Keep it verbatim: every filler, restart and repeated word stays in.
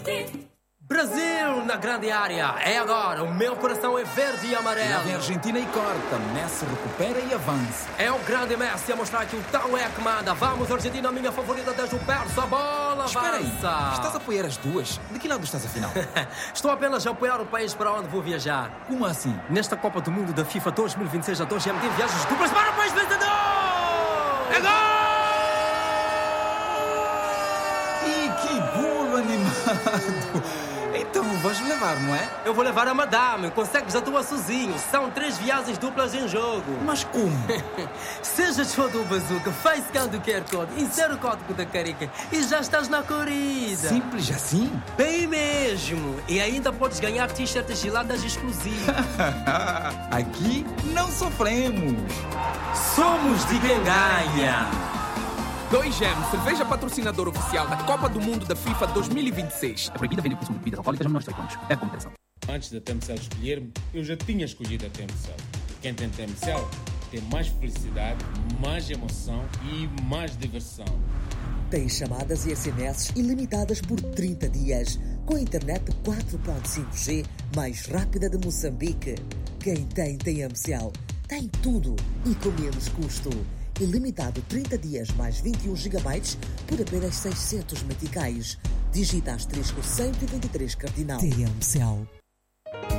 Brasil na grande área, é agora, o meu coração é verde e amarelo. Lá vem a Argentina e corta, Messi recupera e avança. É o grande Messi a mostrar que o tal é que manda. Vamos, Argentina, a minha favorita desde o berço, a bola Espera avança. aí, estás a apoiar as duas? De que lado estás afinal? Estou apenas a apoiar o país para onde vou viajar. Como assim? Nesta Copa do Mundo da FIFA dois mil e vinte e seis a dois G M T viagens duplas para o país vencedor! É gol! Ih, que golo animado! Então vais levar, não é? Eu vou levar a madame, consegues atuar sozinho. São três viagens duplas em jogo. Mas como? Seja show do Bazooka, faz scan do Q R Code, insere o código da Carica e já estás na corrida. Simples assim? Bem mesmo. E ainda podes ganhar t-shirts geladas exclusivas. Aqui não sofremos. Somos de quem ganha. dois G M, cerveja patrocinador oficial da Copa do Mundo da FIFA dois mil e vinte e seis. É proibido vender o consumo de bebidas alcoólicas a menores de dezoito anos. É como atenção. Antes da T M C L escolher-me, eu já tinha escolhido a T M C L. Quem tem T M C L tem mais felicidade, mais emoção e mais diversão. Tem chamadas e S M S ilimitadas por trinta dias, com a internet quatro ponto cinco G mais rápida de Moçambique. Quem tem T M C L tem tudo e com menos custo. Ilimitado trinta dias mais vinte e um gigabytes por apenas seiscentos meticais. Digita asterisco cento e vinte e três cardinal. T M C L.